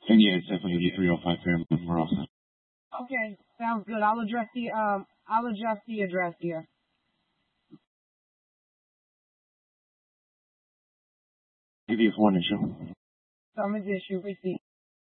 And yeah, it's definitely the 305 Fairmont. We're all set. Okay, sounds good. I'll adjust the address here. Give you one issue. Summons issue receipt.